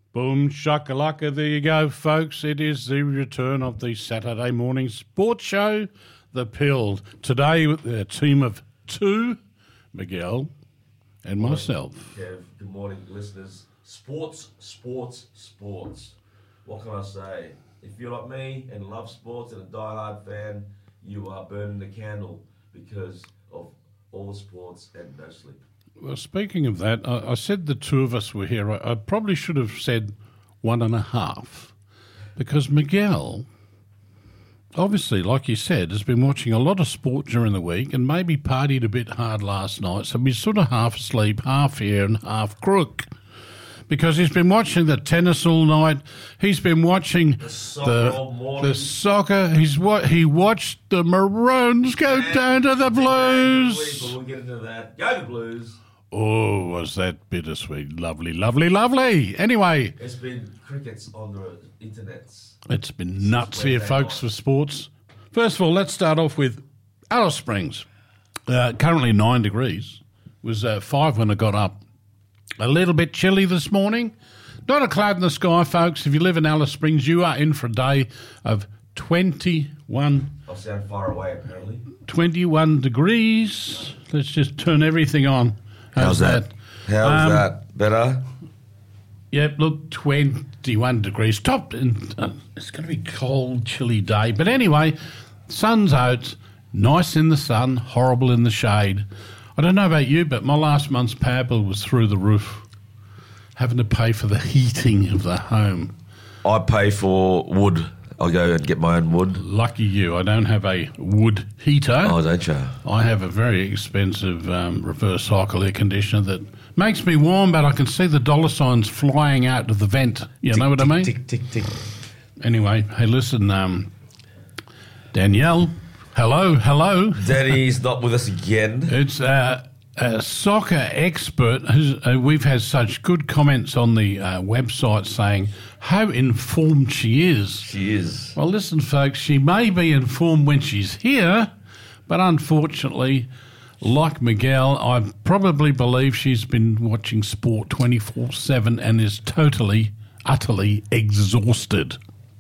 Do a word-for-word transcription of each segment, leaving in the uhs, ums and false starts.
Boom shakalaka, there you go, folks. It is the return of the Saturday morning sports show, The Pilled. Today with a team of two, Miguel and myself. Kev, good morning, listeners. Sports, sports, sports. What can I say? If you're like me and love sports and a diehard fan, you are burning the candle because of all the sports and no sleep. Well, speaking of that, I, I said the two of us were here. I, I probably should have said one and a half because Miguel, obviously, like you said, has been watching a lot of sport during the week and maybe partied a bit hard last night, so he's sort of half asleep, half here and half crook. Because he's been watching the tennis all night. He's been watching the soccer, the, the soccer. He's what he watched the Maroons go yeah, down to the Blues. We'll get into that. Go the Blues. Oh, was that bittersweet. Lovely, lovely, lovely. Anyway. It's been crickets on the internet. It's been nuts here, folks, for sports. First of all, let's start off with Alice Springs. Uh, currently nine degrees. It was uh, five when I got up. A little bit chilly this morning. Not a cloud in the sky, folks. If you live in Alice Springs, you are in for a day of twenty-one. I sound far away, apparently. twenty-one degrees. Let's just turn everything on. How's, How's that? that? How's um, that? Better? Yep, look, twenty-one degrees. Top. And, uh, it's going to be a cold, chilly day. But anyway, sun's out. Nice in the sun, horrible in the shade. I don't know about you, but my last month's power bill was through the roof, having to pay for the heating of the home. I pay for wood. I go and get my own wood. Lucky you. I don't have a wood heater. Oh, don't you? I have a very expensive um, reverse cycle air conditioner that makes me warm, but I can see the dollar signs flying out of the vent. You tick, know what tick, I mean? Tick, tick, tick. Anyway, hey, listen, um, Danielle... Hello, hello. Danny's not with us again. It's uh, a soccer expert. Who's, uh, we've had such good comments on the uh, website saying how informed she is. She is. Well, listen, folks, she may be informed when she's here, but unfortunately, like Miguel, I probably believe she's been watching sport twenty-four seven and is totally, utterly exhausted.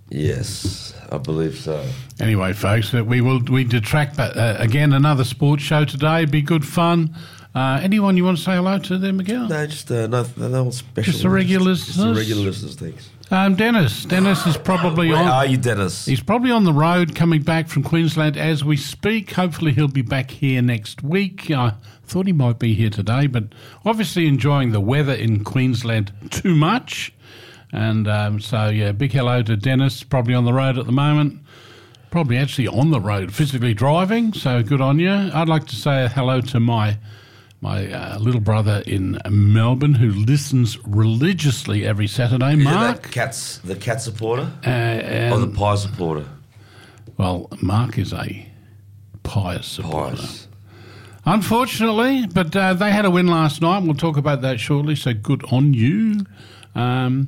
Yes, I believe so. Anyway, folks, we will we detract, but uh, again, another sports show today. Be good fun. Uh, anyone you want to say hello to there, Miguel? No, just uh, no, no one special. Just the regular listeners. Just the regular listeners, thanks. Um, Dennis, Dennis is probably Where on. Where are you, Dennis? He's probably on the road, coming back from Queensland as we speak. Hopefully, he'll be back here next week. I thought he might be here today, but obviously enjoying the weather in Queensland too much. And um, so, yeah, big hello to Dennis, probably on the road at the moment, probably actually on the road, physically driving, so good on you. I'd like to say hello to my my uh, little brother in Melbourne who listens religiously every Saturday, Is Mark. That Cats, the cat supporter Uh, or the Pie supporter? Well, Mark is a Pies supporter. Pies. Unfortunately, but uh, they had a win last night, and we'll talk about that shortly, so good on you. Um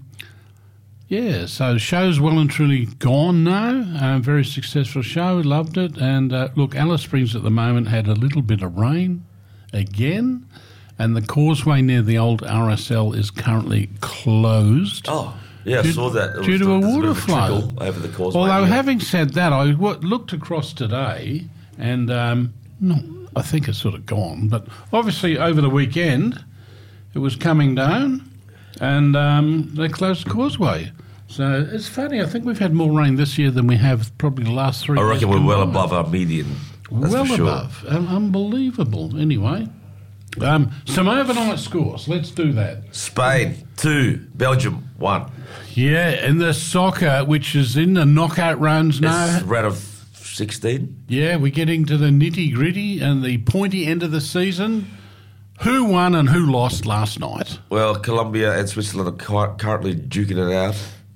Yeah, so the show's well and truly gone now. Uh, very successful show, loved it. And uh, look, Alice Springs at the moment had a little bit of rain again, and the causeway near the old R S L is currently closed. Oh, yeah, due, I saw that. It due was, to a a water bit of a flow over the causeway. Although, yeah. having said that, I w- looked across today, and um, no, I think it's sort of gone. But obviously, over the weekend, it was coming down, and um, they closed the causeway. So it's funny. I think we've had more rain this year than we have probably the last three I years. reckon we're well above our median. That's well for sure. above. Um, unbelievable. Anyway, um, some overnight scores. Let's do that. Spain, two. Belgium, one. Yeah, and the soccer, which is in the knockout rounds now. It's round of sixteen. Yeah, we're getting to the nitty-gritty and the pointy end of the season. Who won and who lost last night? Well, Colombia and Switzerland are cu- currently duking it out.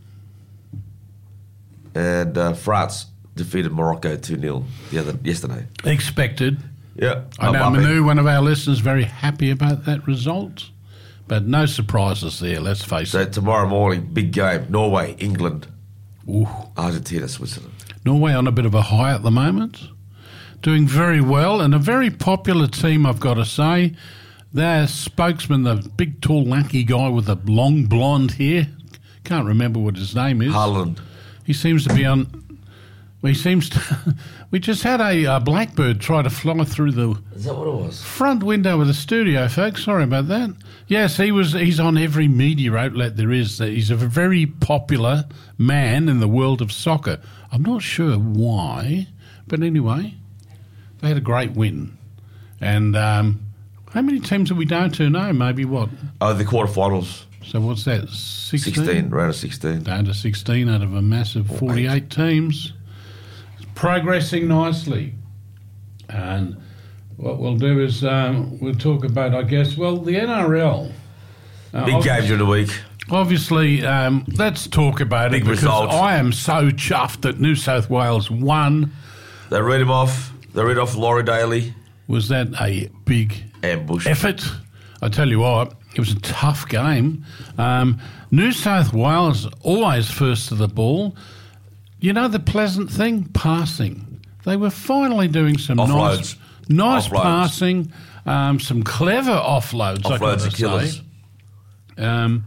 And uh, France defeated Morocco two nil the other yesterday. Expected. Yeah. I know Manu, one of our listeners, very happy about that result. But no surprises there, let's face so it. So tomorrow morning, big game. Norway, England, Ooh. Argentina, Switzerland. Norway on a bit of a high at the moment. Doing very well, and a very popular team, I've got to say. Their spokesman, the big, tall, lanky guy with the long blonde hair, Can't remember what his name is. Haaland. He seems to be on. Well, he seems to. We just had a uh, blackbird try to fly through the Is that what it was? front window of the studio, folks. Sorry about that. Yes, he was. He's on every media outlet there is. He's a very popular man in the world of soccer. I'm not sure why, but anyway, they had a great win. And um, how many teams are we down to now? Maybe what? Oh, the quarterfinals. So what's that? sixteen? sixteen, round of sixteen. Down to sixteen out of a massive forty-eight teams. It's progressing nicely. And what we'll do is um, we'll talk about, I guess, well, the N R L. Uh, Big game during the week. Obviously, um, let's talk about Big it because result. I am so chuffed that New South Wales won. They read him off. They read off Laurie Daly. Was that a big Ambush. effort? I tell you what, it was a tough game. Um, New South Wales always first to the ball. You know the pleasant thing? Passing. They were finally doing some Offloads. nice, nice Offloads. passing, um, some clever offloads, I Offloads gotta are killers. say. Um,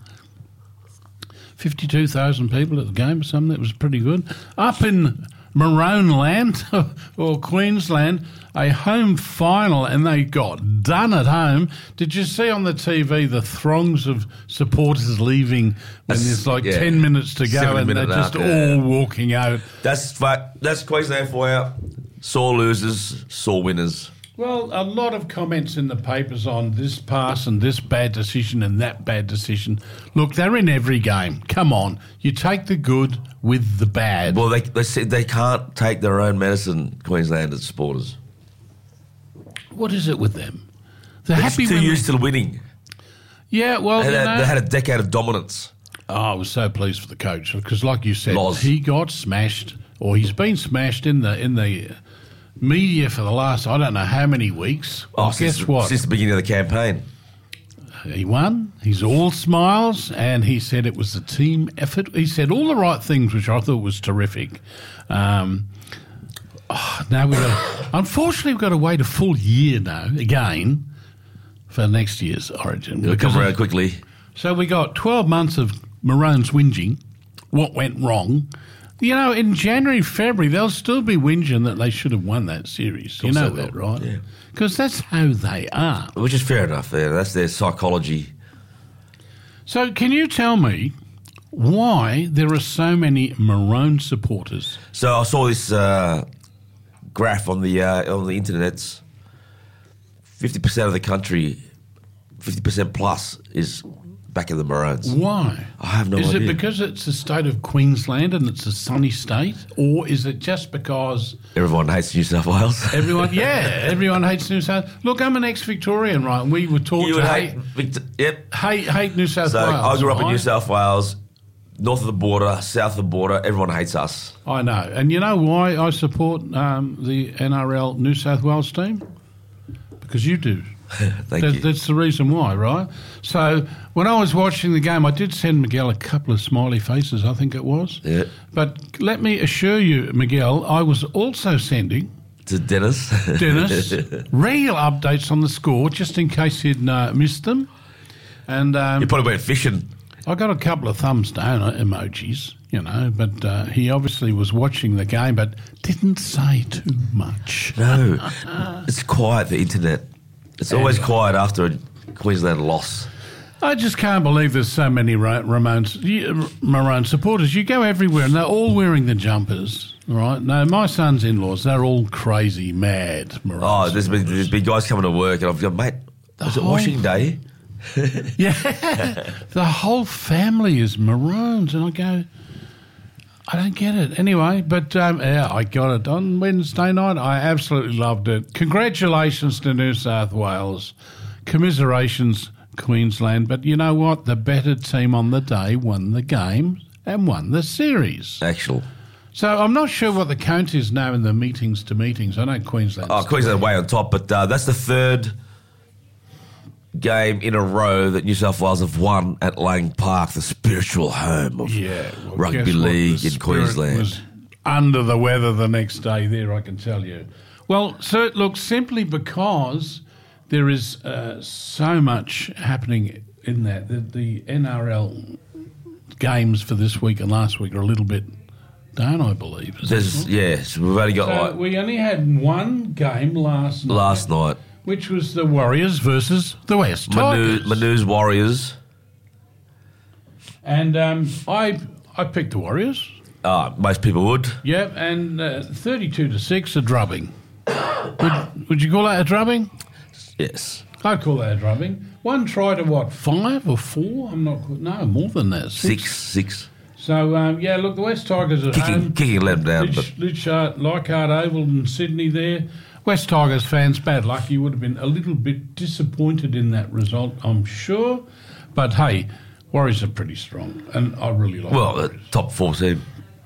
fifty-two thousand people at the game or something. That was pretty good. Up in Maroon Land or Queensland, a home final, and they got done at home. Did you see on the T V the throngs of supporters leaving when That's- there's like yeah. ten minutes to go seventy and they're minute just mark, yeah. all walking out? That's fa- that's Queensland for you. Sore losers, sore winners. Well, a lot of comments in the papers on this pass and this bad decision and that bad decision. Look, they're in every game. Come on. You take the good with the bad. Well, they they said they can't take their own medicine, Queenslanders supporters. What is it with them? They're They're happy too when used to winning. Yeah, well, They you had, know, they had a decade of dominance. oh, I was so pleased for the coach because, like you said, Loz. he got smashed, or he's been smashed in the in the media for the last I don't know how many weeks. Well, Oh, guess since, what? Since the beginning of the campaign. He won. He's all smiles, and he said it was a team effort. He said all the right things, which I thought was terrific. Um, oh, now we got. Unfortunately, we've got to wait a full year now again for next year's Origin. It'll because come of- around quickly. So we got twelve months of Maroons whinging. What went wrong? You know, in January, February, they'll still be whinging that they should have won that series. You course know they that, will, right? yeah. Because that's how they are. Which is fair enough there. That's their psychology. So can you tell me why there are so many Maroon supporters? So I saw this uh, graph on the uh, on the internet. Fifty percent of the country, fifty percent plus, is back in the Maroons. Why? I have no is idea. it because it's the state of Queensland and it's a sunny state? Or is it just because Everyone hates New South Wales. everyone, yeah, everyone hates New South? Look, I'm an ex-Victorian, right? And we were taught You to would hate, hate, Victor- yep. hate, hate New South So Wales. I grew up in right? New South Wales, north of the border, south of the border. Everyone hates us. I know. And you know why I support um, the N R L New South Wales team? Because you do. Thank That, you. that's the reason why, right? So when I was watching the game, I did send Miguel a couple of smiley faces, I think it was. Yeah. But let me assure you, Miguel, I was also sending To Dennis. Dennis real updates on the score, just in case he'd uh, missed them. And um, You probably went fishing. I got a couple of thumbs down emojis, you know, but uh, he obviously was watching the game but didn't say too much. No. It's quiet, the internet. It's always quiet after a Queensland loss. I just can't believe there's so many Ra- Ramones, you- Maroon supporters. You go everywhere and they're all wearing the jumpers, right? No, my son's in-laws, they're all crazy, mad Maroon Oh, there's been, supporters. there's been guys coming to work, and I've gone, mate, was it whole- washing day? Yeah, the whole family is Maroons, and I go, I don't get it. Anyway, but um, yeah, I got it on Wednesday night. I absolutely loved it. Congratulations to New South Wales. Commiserations, Queensland. But you know what? The better team on the day won the game and won the series. Actual. So I'm not sure what the count is now in the meetings to meetings. I know Queensland. Oh, Queensland way on top, but uh, that's the third game in a row that New South Wales have won at Lang Park, the spiritual home of Yeah, well, rugby guess what? league The in Spirit Queensland. Was under the weather the next day there, I can tell you. Well, so look, simply because there is uh, so much happening in that, the, the N R L games for this week and last week are a little bit down, I believe. Is that There's, right? yes, we've only got So like we only had one game last night, last night. which was the Warriors versus the West Manu, Tigers. Manu's Warriors. And um, I I picked the Warriors. Uh, most people would. Yep, and uh, thirty-two to six, a drubbing. would, would you call that a drubbing? Yes. I'd call that a drubbing. One try to what, five or four? I'm not. No, more than that. Six. Six. Six. So um, yeah, look, the West Tigers at Kicking, home. kicking let them down. Lich, But Leichhardt, Leichhardt Oval in Sydney there. West Tigers fans, bad luck. You would have been a little bit disappointed in that result, I'm sure. But hey, Warriors are pretty strong, and I really like well, the the Warriors. top four team.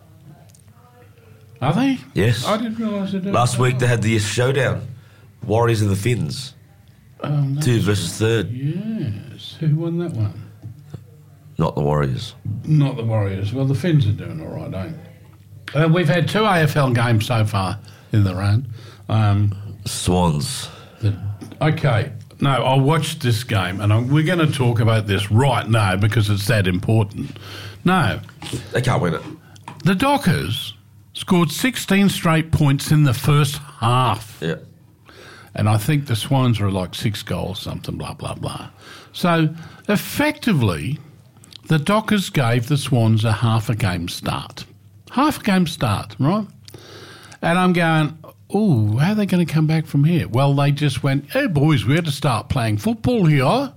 Are they? Yes. I didn't realise they did. Last week they had the showdown. Warriors and the Finns. Um, Two versus third. Yes. Who won that one? Not the Warriors. Not the Warriors. Well, the Finns are doing all right, don't they? Uh, we've had two A F L games so far in the run. Um, Swans. the, okay. No, I watched this game, and I'm, we're going to talk about this right now because it's that important. No, They can't win it. the Dockers scored sixteen straight points in the first half. Yeah. And I think the Swans were like six goals, something, blah, blah, blah. So, effectively, the Dockers gave the Swans a half a game start. Half a game start, right? And I'm going, ooh, how are they going to come back from here? Well, they just went, hey, boys, we had to start playing football here.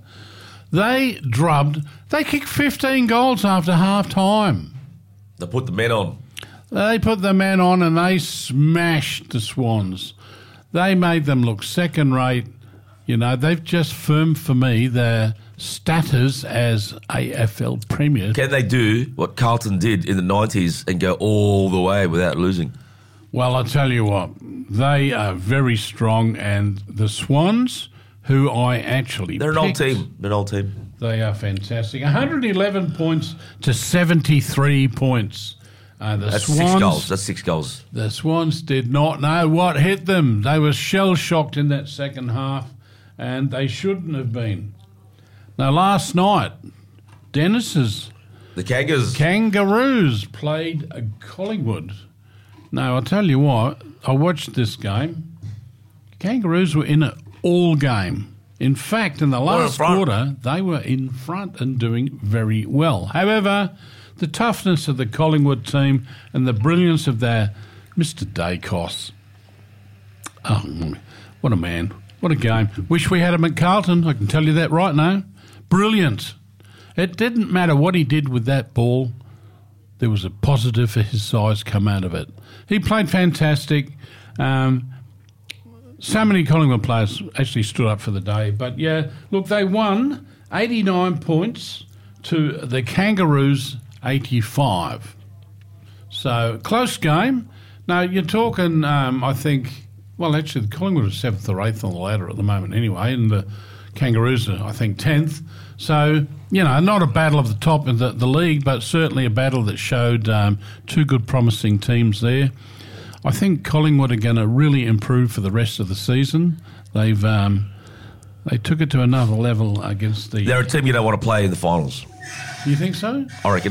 They drubbed, they kicked fifteen goals after half time. They put the men on. They put the men on and they smashed the Swans. They made them look second rate. You know, they've just firmed for me their status as A F L Premier. Can they do what Carlton did in the nineties and go all the way without losing? Well, I tell you what, they are very strong, and the Swans, who I actually They're an old picked, team. They're an old team. They are fantastic. one hundred eleven points to seventy-three points. Uh, the That's Swans, six goals. That's six goals. The Swans did not know what hit them. They were shell-shocked in that second half, and they shouldn't have been. Now, last night, Dennis's The Kangas. Kangaroos played Collingwood. Now, I'll tell you what, I watched this game. Kangaroos were in it all game. In fact, in the in last front. quarter, they were in front and doing very well. However, the toughness of the Collingwood team and the brilliance of their Mister Dacos. Oh, what a man. What a game. Wish we had him at Carlton, I can tell you that right now. Brilliant. It didn't matter what he did with that ball. There was a positive for his size come out of it. He played fantastic. Um, so many Collingwood players actually stood up for the day. But, yeah, look, they won eighty-nine points to the Kangaroos eighty-five. So, close game. Now, you're talking, um, I think, well, actually, the Collingwood are seventh or eighth on the ladder at the moment anyway, and the Kangaroos are, I think, tenth. So, you know, not a battle of the top of the, the league, but certainly a battle that showed um, two good promising teams there. I think Collingwood are going to really improve for the rest of the season. They've um, they took it to another level against the... They're a team you don't want to play in the finals. You think so? I reckon.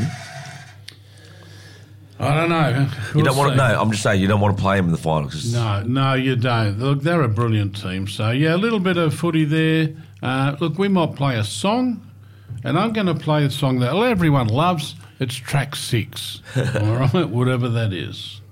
I don't know. You We'll don't want see. to. No, I'm just saying you don't want to play them in the finals. 'cause No, no, you don't. Look, they're a brilliant team. So, yeah, a little bit of footy there. Uh, look, we might play a song, and I'm going to play a song that everyone loves. It's track six, all right, whatever that is.